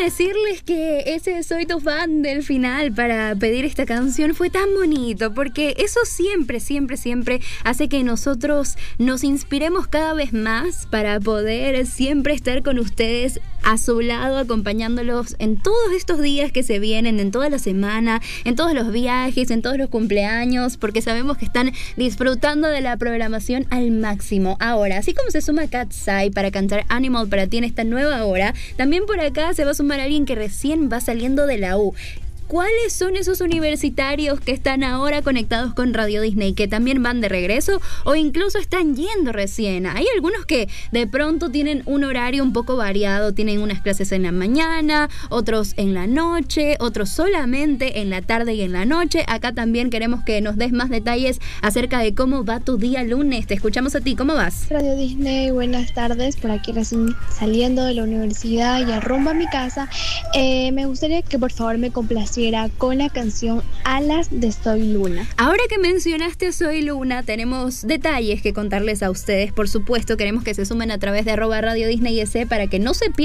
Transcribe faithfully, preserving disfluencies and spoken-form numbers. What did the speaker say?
decirles que ese Soy tu fan del final para pedir esta canción fue tan bonito, porque eso siempre, siempre, siempre hace que nosotros nos inspiremos cada vez más para poder siempre estar con ustedes a su lado, acompañándolos en todos estos días que se vienen, en toda la semana, en todos los viajes, en todos los cumpleaños, porque sabemos que están disfrutando de la programación al máximo. Ahora, así como se suma Katsai para cantar Animal para ti en esta nueva hora, también por acá se va a sumar alguien que recién va saliendo de la U. ¿Cuáles son esos universitarios que están ahora conectados con Radio Disney, que también van de regreso o incluso están yendo recién? Hay algunos que de pronto tienen un horario un poco variado, tienen unas clases en la mañana, otros en la noche, otros solamente en la tarde y en la noche. Acá también queremos que nos des más detalles acerca de cómo va tu día lunes. Te escuchamos a ti, ¿cómo vas? Radio Disney, buenas tardes, por aquí recién saliendo de la universidad y a rumbo a mi casa. Eh, me gustaría que por favor me complaciera con la canción Alas de Soy Luna. Ahora que mencionaste Soy Luna, tenemos detalles que contarles a ustedes. Por supuesto, queremos que se sumen a través de arroba Radio Disney S para que no se pierdan